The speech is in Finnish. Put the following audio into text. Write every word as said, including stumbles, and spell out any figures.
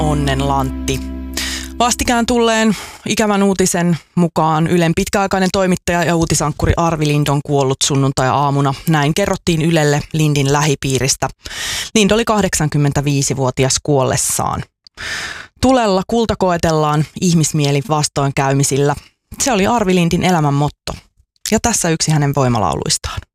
onnenlantti. Vastikään tulleen ikävän uutisen mukaan Ylen pitkäaikainen toimittaja ja uutisankkuri Arvi Lind on kuollut sunnuntai-aamuna. Näin kerrottiin Ylelle Lindin lähipiiristä. Lind oli kahdeksankymmentäviisivuotias kuollessaan. Tulella kulta koetellaan ihmismieli vastoinkäymisillä. Se oli Arvi Lindin elämän motto. Ja tässä yksi hänen voimalauluistaan.